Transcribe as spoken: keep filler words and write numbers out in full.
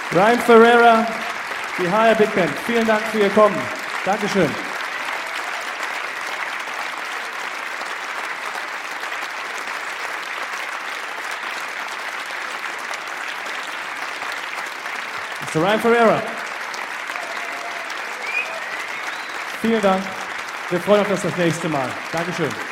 Ryan Ferreira, die H R Big Band, vielen Dank für Ihr Kommen. Dankeschön. Mister Ryan Ferreira. Vielen Dank. Wir freuen uns auf das nächste Mal. Dankeschön.